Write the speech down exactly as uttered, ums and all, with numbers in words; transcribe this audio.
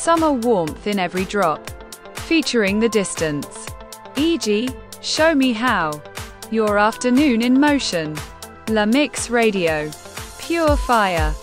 Summer warmth in every drop. Featuring The Distance. for example, Show Me How. Your afternoon in motion. La Mix Radio. Pure Fire.